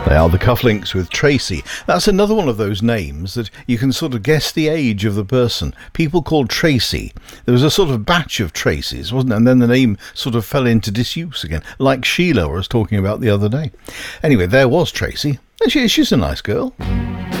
They are the Cufflinks with Tracy. That's another one of those names that you can sort of guess the age of the person. People called Tracy. There was a sort of batch of Tracys, wasn't there? And then the name sort of fell into disuse again, like Sheila I was talking about the other day. Anyway, there was Tracy. And she's a nice girl.